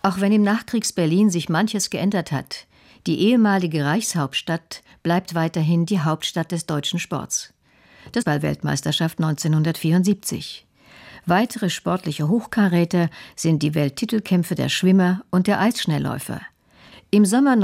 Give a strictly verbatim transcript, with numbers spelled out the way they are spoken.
Auch wenn im Nachkriegs-Berlin sich manches geändert hat, die ehemalige Reichshauptstadt bleibt weiterhin die Hauptstadt des deutschen Sports. Das Fußball-Weltmeisterschaft neunzehnhundertvierundsiebzig. Weitere sportliche Hochkaräter sind die Welttitelkämpfe der Schwimmer und der Eisschnellläufer. Im Sommer